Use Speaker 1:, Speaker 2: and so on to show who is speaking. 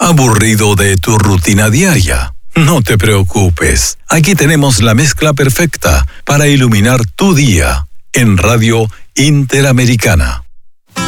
Speaker 1: ¿Aburrido de tu rutina diaria? No te preocupes. Aquí tenemos la mezcla perfecta para iluminar tu día en Radio Interamericana.